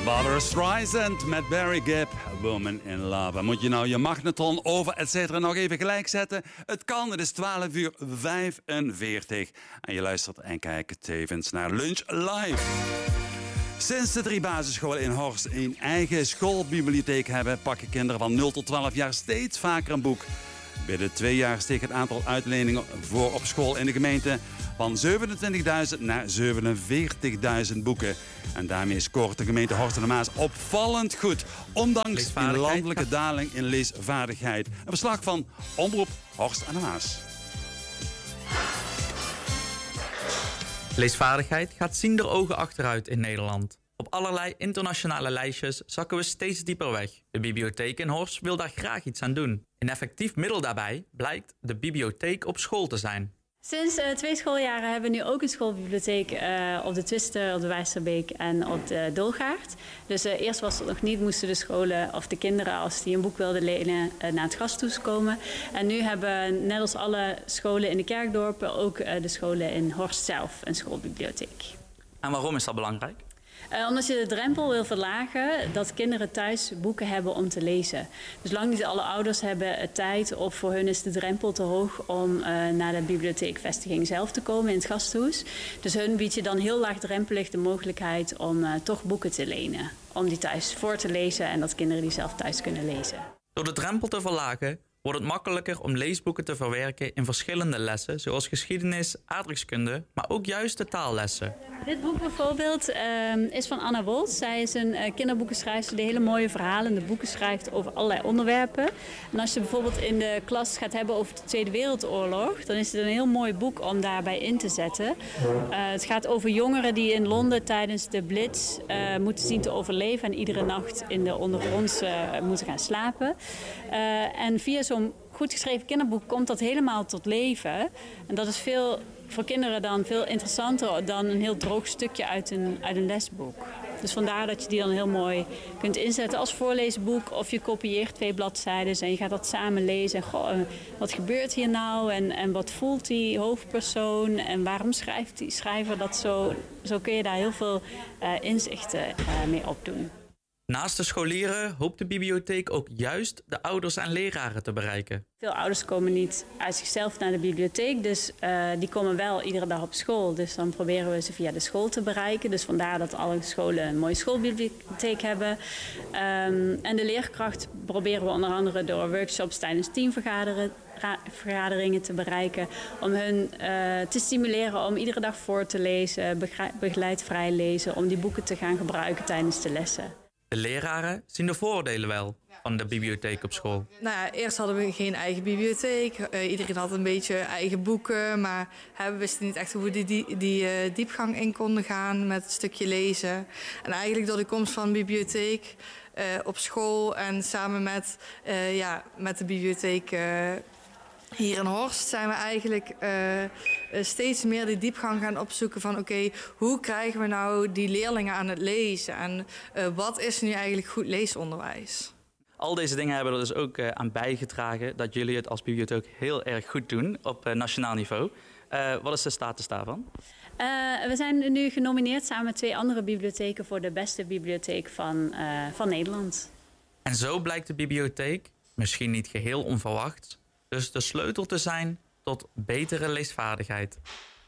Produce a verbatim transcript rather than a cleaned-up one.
Barbara Streisand met Barry Gibb, Woman in Love. Moet je nou je magneton, over, et cetera nog even gelijk zetten? Het kan, het is twaalf uur vijfenveertig. En je luistert en kijkt tevens naar Lunch Live. Sinds de drie basisscholen in Horst een eigen schoolbibliotheek hebben, pakken kinderen van nul tot twaalf jaar steeds vaker een boek. Binnen twee jaar steeg het aantal uitleningen voor op school in de gemeente van zevenentwintigduizend naar zevenenveertigduizend boeken. En daarmee scoort de gemeente Horst en de Maas opvallend goed, ondanks een landelijke daling in leesvaardigheid. Een verslag van Omroep Horst en de Maas. Leesvaardigheid gaat ziender ogen achteruit in Nederland. Op allerlei internationale lijstjes zakken we steeds dieper weg. De bibliotheek in Horst wil daar graag iets aan doen. Een effectief middel daarbij blijkt de bibliotheek op school te zijn. Sinds uh, twee schooljaren hebben we nu ook een schoolbibliotheek uh, op de Twister, op de Wijsterbeek en op de Dolgaard. Dus uh, eerst was het nog niet, moesten de scholen of de kinderen, als die een boek wilden lenen, uh, naar het gasthuis komen. En nu hebben net als alle scholen in de kerkdorpen ook uh, de scholen in Horst zelf een schoolbibliotheek. En waarom is dat belangrijk? Uh, omdat je de drempel wil verlagen dat kinderen thuis boeken hebben om te lezen. Dus lang niet alle ouders hebben uh, tijd of voor hun is de drempel te hoog om uh, naar de bibliotheekvestiging zelf te komen in het gasthuis. Dus hun biedt je dan heel laagdrempelig de mogelijkheid om uh, toch boeken te lenen. Om die thuis voor te lezen en dat kinderen die zelf thuis kunnen lezen. Door de drempel te verlagen wordt het makkelijker om leesboeken te verwerken in verschillende lessen, zoals geschiedenis, aardrijkskunde, maar ook juist de taallessen. Dit boek bijvoorbeeld uh, is van Anna Woltz. Zij is een uh, kinderboekenschrijfster die hele mooie verhalende boeken schrijft over allerlei onderwerpen. En als je bijvoorbeeld in de klas gaat hebben over de Tweede Wereldoorlog, dan is het een heel mooi boek om daarbij in te zetten. Uh, het gaat over jongeren die in Londen tijdens de Blitz uh, moeten zien te overleven en iedere nacht in de ondergronds uh, moeten gaan slapen. Uh, en via zo'n goed geschreven kinderboek komt dat helemaal tot leven. En dat is veel, voor kinderen dan veel interessanter dan een heel droog stukje uit een, uit een lesboek. Dus vandaar dat je die dan heel mooi kunt inzetten als voorleesboek. Of je kopieert twee bladzijden en je gaat dat samen lezen. En goh, wat gebeurt hier nou? En, en wat voelt die hoofdpersoon? En waarom schrijft die schrijver dat zo? Zo kun je daar heel veel uh, inzichten uh, mee opdoen. Naast de scholieren hoopt de bibliotheek ook juist de ouders en leraren te bereiken. Veel ouders komen niet uit zichzelf naar de bibliotheek, dus uh, die komen wel iedere dag op school. Dus dan proberen we ze via de school te bereiken. Dus vandaar dat alle scholen een mooie schoolbibliotheek hebben. Um, en de leerkracht proberen we onder andere door workshops tijdens teamvergaderingen te bereiken. Om hun uh, te stimuleren om iedere dag voor te lezen, begeleid vrij lezen, om die boeken te gaan gebruiken tijdens de lessen. De leraren zien de voordelen wel van de bibliotheek op school. Nou ja, eerst hadden we geen eigen bibliotheek. Uh, iedereen had een beetje eigen boeken. Maar we wisten niet echt hoe we die, die, die uh, diepgang in konden gaan met het stukje lezen. En eigenlijk door de komst van de bibliotheek uh, op school en samen met, uh, ja, met de bibliotheek Uh, hier in Horst zijn we eigenlijk uh, steeds meer die diepgang gaan opzoeken van oké, okay, hoe krijgen we nou die leerlingen aan het lezen en uh, wat is nu eigenlijk goed leesonderwijs? Al deze dingen hebben er dus ook uh, aan bijgedragen dat jullie het als bibliotheek heel erg goed doen op uh, nationaal niveau. Uh, wat is de status daarvan? Uh, we zijn nu genomineerd samen met twee andere bibliotheken voor de beste bibliotheek van, uh, van Nederland. En zo blijkt de bibliotheek, misschien niet geheel onverwacht, dus de sleutel te zijn tot betere leesvaardigheid.